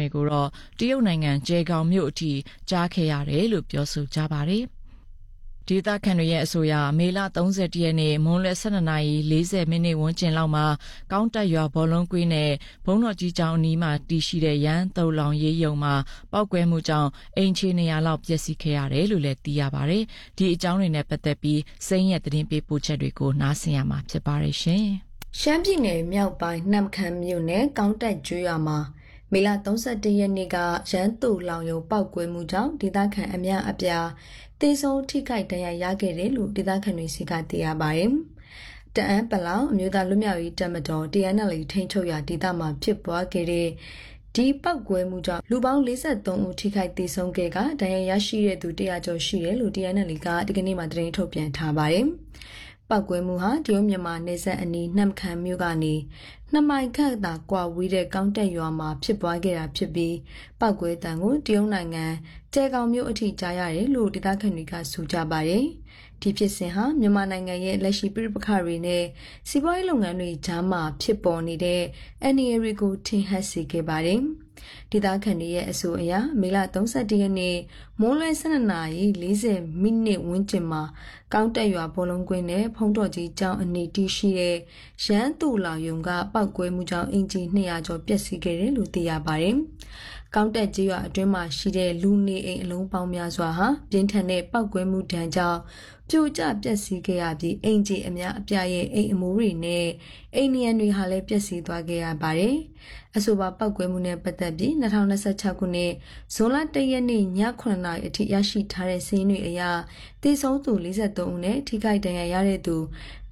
တွေကိုတော့တရုတ်နိုင်ငံဂျယ်ကောင်မြို့အထိကြားခဲ့ရတယ်လို့ပြောဆိုကြပါတယ်ဒေသခံတွေရဲ့အဆိုအရမေလ31ရက်နေ့မွန်းလွဲ 12:40 မိနစ်ဝန်းကျင်လောက်မှာကောင်းတက်ရွာဘောလုံးကွင်းနဲ့ဘုံတော်ကြီးကျောင်းအနီးမှာတည်ရှိတဲ့ရန်သုလောင်ရေးယုံမှာပောက်ကွဲမှုကြောင့်အိမ်ခြေ200လောက်ပျက်စီးခဲ့ရတယ်လို့လည်းသိရပါတယ်။ဒီအကြောင်းတွေနဲ့ပတ်သက်ပြီးစိမ်းရဲ့သတင်းပေးပို့ချက်တွေကိုနားဆင်ရမှာဖြစ်ပါတယ်ရှင်။ရှမ်းပြည်နယ်မြောက်ပိုင်းနမ်ခမ်းမြို့နယ်ကောင်းတက်ကျွော်မှာမေလ31ရက်နေ့ကရန်သုလောင်ယုံပောက်ကွဲမှုကြောင့်ဒေသခံအများအပြားတေဆုံးထိခိုက်ဒဏ်ရာရခဲ့တယ်လို့ဒေသခံတွေစီကသိရပါတယ်။တအန်းပလောင်အမျိုးသားလူမျိုးရေးတပ်မတော် TNL ထိန်းချုပ်ရာဒေသမှာဖြစ်ပွားခဲ့တဲ့ဒီပောက်ကွဲမှုကြောင့်လူပေါင်း43ဦးထိခိုက်သေဆုံးခဲ့ကဒဏ်ရာရရှိတဲ့သူ100ကျော်ရှိတယ်လို့ TNL ကဒီကနေ့မှသတင်းထုတ်ပြန်ထားပါတယ်။ပောက်ကွဲမှုဟာတရုတ်မြန်မာနယ်စပ်အနီးနှမ်ခမ်းမြို့ကနေ2မိုင်ခန့်သာကွာဝေးတဲ့ကောင်းတက်ရွာမှာဖြစ်ပွားခဲ့တာဖြစ်ပြီးပောက်ကွဲတံကိုတရုတ်နိုင်ငံကျဲကောင်မြို့အထိကြားရတယ်လို့ဒေသခံတွေကဆိုကြပါတယ်။ဒီဖြစ်စဉ်ဟာမြန်မာနိုင်ငံရဲ့လက်ရှိပြည်ပခါတွေနဲ့စီးပွားရေးလုပ်ငန်းတွေကြားမှာဖြစ်ပေါ်နေတဲ့အနေအရေးကိုထင်ဟပ်စေခဲ့ပါတယ်။ဒေသခံတွေရဲ့အဆိုအရမေလ31ရက်နေ့မွန်းလွဲ 12:40 မိနစ်ဝန်းကျင်မှာကောင်းတက်ရွာဘောလုံးကွင်းနဲ့ဖုံးတော်ကြီးကျောင်းအနီးတည်ရှိတဲ့ရန်သူလောင်ယုံကပောက်ကွဲမှုကြောင့်အင်ဂျီ200ကျော်ပျက်စီးခဲ့တယ်လို့သိရပါတယ်။ကောင်းတက်ကြီးရွာအတွင်းမှာရှိတဲ့လူနေအိမ်အလုံးပေါင်းများစွာဟာပြင်းထန်တဲ့ပောက်ကွဲမှုဒဏ်ကြောင့်ပြိုကျပျက်စီးခဲ့ရပြီးအင်ဂျီအများအပြားရဲ့အိမ်အမိုးတွေနဲ့အိမ်နံတွေဟာလည်းပျက်စီးသွားခဲ့ရပါတယ်။အဆိုပါပောက်ကွဲမှုနဲ့ပတ်သက်ပြီး2026ခုနှစ်ဇွန်လ1ရက်နေ့ည9:00နာရီအထိရရှိထားတဲ့စာရင်းတွေအရသေဆုံးသူ43ဦးနဲ့ထိခိုက်ဒဏ်ရာရတဲ့သူ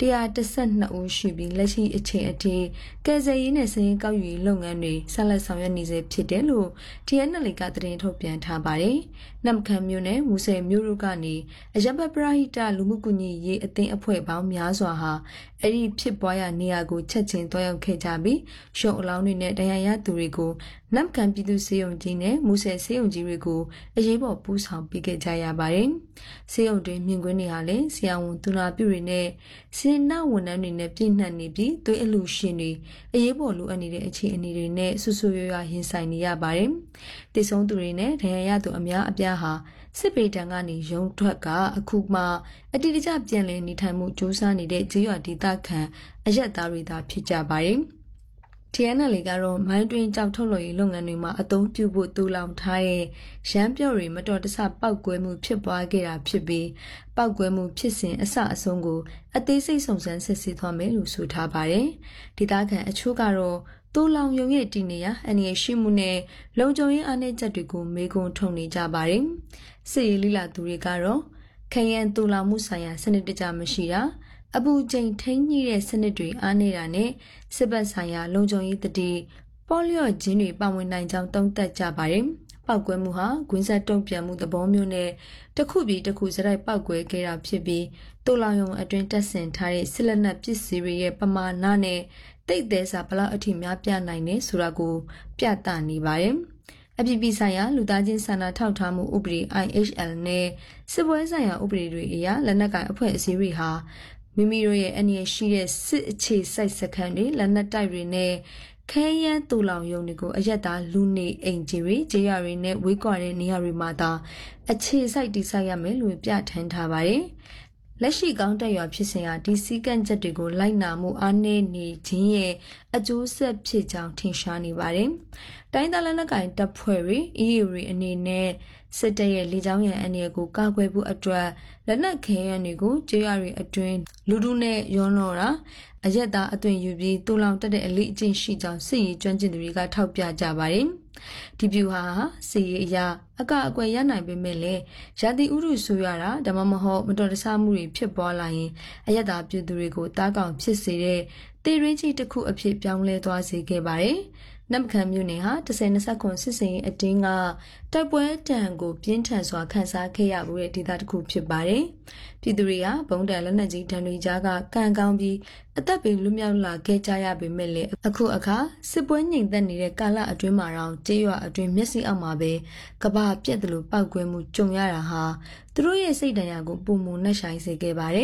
112ဦးရှိပြီးလက်ရှိအချိန်အထိကယ်ဆယ်ရေးနဲ့စာရင်းကောက်ယူရေးလုပ်ငန်းတွေဆက်လက်ဆောင်ရွက်နေဆဲဖြစ်တယ်လို့ TNL ကသတင်းထုတ်ပြန်ထားပါတယ်။နမ်ခမ်းမြို့နယ်မူဆယ်မြို့တို့ကနေအရပ်ဘက်ပရဟိတလူမှုကူညီရေးအသင်းအဖွဲ့ပေါင်းများစွာဟာအဲ့ဒီဖြစ်ပွားရာနေရာကိုချက်ချင်းတွားရောက်ခဲ့ကြပြီးရှုံအလောင်းတွေနဲ့ဒဏ်ရာရသူတွေကိုနမ်ခမ်းပြည်သူစေယုံကြီးနဲ့မူဆယ်စေယုံကြီးတွေကိုအရေးပေါ်ပူးဆောင်ပေးခဲ့ကြရပါတယ်။စေယုံတွင်မြင်ကွင်းတွေဟာလည်းဆရာဝန်သူနာပြုတွေနဲ့စေနာဝန်ထမ်းတွေနဲ့ပြည့်နှက်နေပြီးသွေးအလူရှင်တွေအရေးပေါ်လိုအပ်နေတဲ့အခြေအနေတွေနဲ့ဆူဆူရွရွရင်ဆိုင်နေရပါတယ်။တေဆုံးသူတွေနဲ့ဒဏ်ရာရသူအများအပြားဟာစစ်ပေတံကနေရုံထွက်ကအခုမှအတိအကျပြန်လည်နေထိုင်မှုစူးစမ်းနေတဲ့ကြေးရွာဒေသခံအရက်သားတွေသာဖြစ်ကြပါတယ်။ TNL ကတော့မိုင်းတွင်ကြောက်ထုတ်လို့ရေးလုပ်ငန်းတွေမှာအသုံးပြုဖို့တူလောင်ထားတဲ့ရမ်းပြော့တွေမတော်တဆပောက်ကွဲမှုဖြစ်ပွားခဲ့တာဖြစ်ပြီးပောက်ကွဲမှုဖြစ်စဉ်အစအဆုံးကိုအသေးစိတ်စုံစမ်းစစ်ဆေးသွားမယ်လို့ဆိုထားပါတယ်။ဒေသခံအချို့ကတော့တူလောင်ယုံရဲ့တည်နေရအနေရှိမှုနဲ့လုံခြုံရေးအားနည်းချက်တွေကိုမေးခွန်းထုတ်နေကြပါတယ်။စစ်ရေးလိလာသူတွေကတော့ခရမ်းတူလောင်မှုဆိုင်ရာစနစ်တကျမရှိတာအပူချိန်ထိန်းညှိတဲ့စနစ်တွေအားနေတာနဲ့စစ်ဘက်ဆိုင်ရာလုံခြုံရေးတတိပေါ်လျော့ခြင်းတွေပါဝင်နိုင်ကြောင်းသုံးသပ်ကြပါတယ်။ပောက်ကွဲမှုဟာဂွင်းဆက်တုံ့ပြန်မှုသဘောမျိုးနဲ့တစ်ခုပြီးတစ်ခုစရိုက်ပောက်ကွဲခဲ့တာဖြစ်ပြီးတူလောင်ယုံအတွင်းတက်ဆင်ထားတဲ့စစ်လက်နက်ပစ္စည်းတွေရဲ့ပမာဏနဲ့တိတ်သေးစာဘလောက်အထိများပြနိုင်နေဆိုတာကိုပြသနေပါတယ်။အပြည်ပြည်ဆိုင်ရာလူသားချင်းစာနာထောက်ထားမှုဥပဒေ IHL နဲ့စစ်ပွဲဆိုင်ရာဥပဒေတွေအရလက်နက်ကိုင်အဖွဲ့အစည်းတွေဟာမိမိတို့ရဲ့အနေရှိတဲ့စစ်အခြေစိုက်စခန်းတွေလက်နက်တိုက်တွေနဲ့ခဲယမ်းတူလောင်ယုံတွေကိုအရက်သားလူနေအိမ်ကြီးတွေကြေးရွာတွေနဲ့ဝေးကွာတဲ့နေရာတွေမှာသာအခြေစိုက်တည်ဆောက်ရမယ်လို့ပြဋ္ဌာန်းထားပါတယ်။လက်ရှိကောင်းတက်ရွာဖြစ်စဉ်ဟာဒီစည်းကမ်းချက်တွေကိုလိုက်နာမှုအားနည်းနေခြင်းရဲ့အကျိုးဆက်ဖြစ်ကြောင်းထင်ရှားနေပါတယ်။တိုင်းသားလက်နက်ကိုင်တပ်ဖွဲ့တွေ EU တွေအနေနဲ့စစ်တပ်ရဲ့လေကြောင်းရန်အန္တရာယ်ကိုကာကွယ်ဖို့အတွက်လက်နက်ခဲယမ်းတွေကိုကြေးရွာတွေအတွင်းလူထုနဲ့ရောနှောတာအရက်သားအသွင်ယူပြီးတူလောင်တက်တဲ့အလေးအကျင့်ရှိကြောင်းစစ်ရေးကျွမ်းကျင်သူတွေကထောက်ပြကြပါတယ်။ဒီပြူဟာစစ်ရေးအရာအကအကွယ်ရနိုင်ပေမဲ့လည်းရာသီဥတုဆိုးရတာဒါမှမဟုတ်မတော်တဆမှုတွေဖြစ်ပွားလာရင်အရက်သားပြည်သူတွေကိုတားကောင်ဖြစ်စေတဲ့တေရင်းကြီးတစ်ခုအဖြစ်ပြောင်းလဲသွားစေခဲ့ပါတယ်။နမ်ခမ်းမြို့နယ်ဟာ1029စစ်စင်ရေးအတင်းကတိုက်ပွဲတံကိုပြင်းထန်စွာခန်းစားခဲ့ရမှုတဲ့ဒေသတစ်ခုဖြစ်ပါတယ်။ပြည်သူတွေကဘုံတန်လက်နက်ကြီးတံတွေကြားကကံကောင်းပြီးအသက်ပေးလွတ်မြောက်လာခဲ့ကြရပေမဲ့လည်းအခုအခါစစ်ပွဲငြိမ်သက်နေတဲ့ကာလအတွင်းမှာတော့ကြေးရွာအတွင်းမျက်စိအောက်မှာပဲကဘာပြက်တယ်လို့ပောက်ကွဲမှုကြုံရတာဟာသူတို့ရဲ့စိတ်ဒဏ်ရာကိုပုံမနှက်ဆိုင်စေခဲ့ပါတယ်။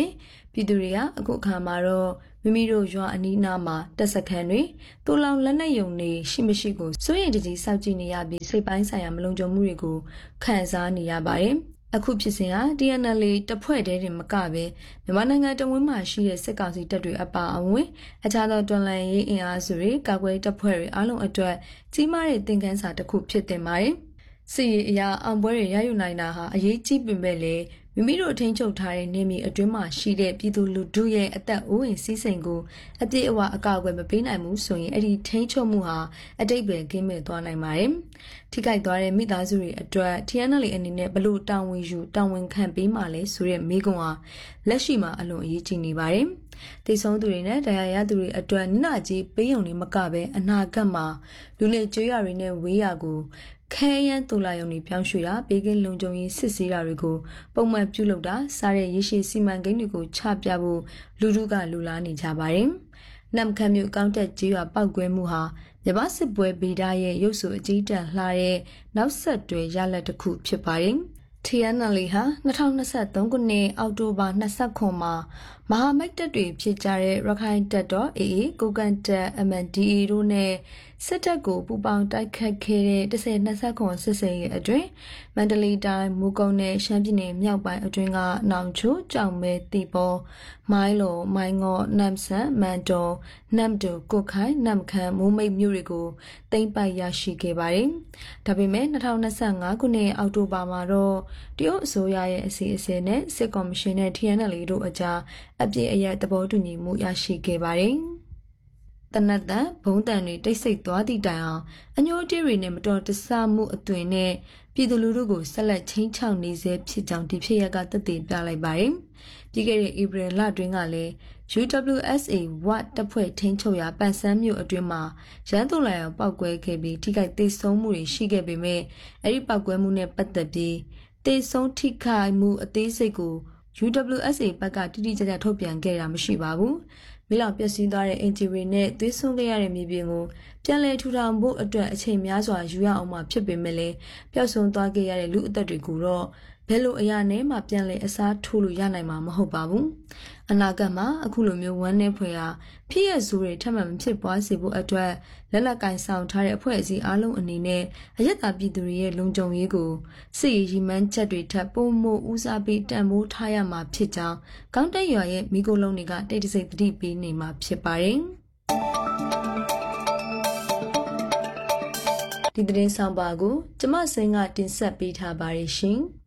ပြည်သူတွေကအခုအခါမှာတော့မိမိတို့ရွာအနီးအနားမှာတပ်စခန်းတွေတူလောင်လက်နက်ယုံတွေရှိမရှိကိုစိုးရိမ်တကြီးစောင့်ကြည့်နေရပြီးစိတ်ပိုင်းဆိုင်ရာမလုံခြုံမှုတွေကိုခံစားနေရပါတယ်အခုဖြစ်စဉ်ဟာ TNL တပ်ဖွဲ့တဲတွေမကပဲမြန်မာနိုင်ငံတဝန်းမှာရှိတဲ့စစ်ကောင်စီတပ်တွေအပါအဝင်အခြားသောတော်လှန်ရေးအင်အားစုတွေကာကွယ်တပ်ဖွဲ့တွေအားလုံးအတွက်ကြီးမားတဲ့သင်ခန်းစာတစ်ခုဖြစ်တင်ပါတယ်စစ်ရေးအရာအောင်ပွဲတွေရယူနိုင်တာဟာအရေးကြီးပေမဲ့လည်းမိမိတို့ထိန်းချုပ်ထားတဲ့နေမြေအတွင်းမှာရှိတဲ့ပြည်သူလူထုရဲ့အသက်အိုးအိမ်စီးစိမ်ကိုအပြည့်အဝအကာအကွယ်မပေးနိုင်ဘူးဆိုရင်အဲ့ဒီထိန်းချုပ်မှုဟာအတိတ်ပဲကင်းမဲ့သွားနိုင်ပါတယ်။ထိခိုက်သွားတဲ့မိသားစုတွေအတွက် TNL အနေနဲ့ဘလို့တာဝန်ယူတာဝန်ခံပေးမှလဲဆိုတဲ့မိကွန်းဟာလက်ရှိမှာအလွန်အရေးကြီးနေပါတယ်။တိတ်ဆုံးသူတွေနဲ့တရားရသူတွေအတွက်နစ်ကြီးပေးုံနေမကပဲအနာဂတ်မှာလူနေကျွေးရတွေနဲ့ဝေးရကိုခဲယမ်းတူလာယုံတွေပြောင်းရွှေ့တာဘေးကင်းလုံခြုံရေးစစ်ဆေးတာတွေကိုပုံမှန်ပြုလုပ်တာစားတဲ့ရေရှည်စီမံကိန်းတွေကိုချပြဖို့လူထုကလူလားနေကြပါတယ်။နမ်ခမ်းမြို့ကောင်းတက်ကြီးရွာပောက်ကွဲမှုဟာမြန်မာစစ်ပွဲဗီဒါရဲ့ရုပ်စုအကြီးတန်းလှတဲ့နောက်ဆက်တွဲရလဒ်တစ်ခုဖြစ်ပါတယ်။ TNL ဟာ2023ခုနှစ်အောက်တိုဘာ29မှာမဟာမိတ်တပ်တွေဖြစ်ကြတဲ့ရခိုင်တပ်တော် AA ကိုကန်တပ် MNDAA တို့နဲ့စစ်တပ်ကိုပူးပေါင်းတိုက်ခတ်ခဲ့တဲ့1029စစ်စင်ရဲ့အတွင်းမန္တလေးတိုင်းမူကုံနဲ့ရှမ်းပြည်နယ်မြောက်ပိုင်းအတွင်းကနောင်ချိုကြောင်မဲတီပေါ်မိုင်းလုံမိုင်းငေါနမ်ဆန်မန်တော်နမ်တူကုတ်ခိုင်နမ်ခမ်းမိုးမိတ်မြို့တွေကိုသိမ်းပိုက်ရရှိခဲ့ပါတယ်။ဒါပေမဲ့2025ခုနှစ်အောက်တိုဘာမှာတော့တရုတ်အစိုးရရဲ့အစီအစဉ်နဲ့စစ်ကော်မရှင်နဲ့ TNL တို့အကြားအပြည့်အယက်သဘောတူညီမှုရရှိခဲ့ပါတယ်။တနတ်တန်ဘုံတန်တွေတိတ်ဆိတ်သွားသည့်တိုင်အောင်အညိုတီးတွေနဲ့မတော်တဆမှုအသွင်နဲ့ပြည်သူလူထုကိုဆက်လက်ချင်းချောက်နေစေဖြစ်ကြောင်းဒီဖြစ်ရပ်ကသက်သေပြလိုက်ပါတယ်။ပြီးခဲ့တဲ့ဧပြီလတွင်ကလည်း UWSA ဝတပ်ဖွဲ့ထိန်းချုပ်ရာပန်ဆန်းမြို့အတွင်းမှာရန်သူလာရောက်ပောက်ကွဲခဲ့ပြီးထိခိုက်ဒေဆုံးမှုတွေရှိခဲ့ပေမဲ့အဲ့ဒီပောက်ကွဲမှုနဲ့ပတ်သက်ပြီးဒေဆုံးထိခိုက်မှုအသေးစိတ်ကိုUWSA ဘက်ကတိတိကျကျထုတ်ပြန်ခဲ့တာမရှိပါဘူး။မိလောက်ပျက်စီးသွားတဲ့အင်ဂျီရီနဲ့သွေးဆုံးခဲ့ရတဲ့မြေပြင်ကိုပြန်လည်ထူထောင်ဖို့အတွက်အချိန်များစွာယူရအောင်မှဖြစ်ပေမဲ့လည်းပျောက်ဆုံးသွားခဲ့ရတဲ့လူအသက်တွေကိုတော့ဘယ်လိုအရာနဲ့မှပြန်လည်အစားထိုးလို့ရနိုင်မှာမဟုတ်ပါဘူး။အနာဂတ်မှာအခုလိုမျိုးဝမ်းနည်းဖွယ်ဟာဖြစ်ရဆိုးတွေထပ်မံမဖြစ်ပွားစေဖို့အတွက်လက်လက်ကင်ဆောင်ထားတဲ့အဖွဲ့အစည်းအလုံးအနေနဲ့အယက်သားပြည်သူတွေရဲ့လုံခြုံရေးကိုစစ်ရေးရည်မှန်းချက်တွေထပ်ပိုမိုဦးစားပေးတန်ဖိုးထားရမှာဖြစ်ကြောင်းကောင်းတက်ရွာရဲ့မိကိုလုံးတွေကတိတ်တဆိတ်သတိပေးနေမှာဖြစ်ပါတယ်။ဒီသတင်းဆောင်ပါကိုကျမစိန်ကတင်ဆက်ပေးထားပါတယ်ရှင်။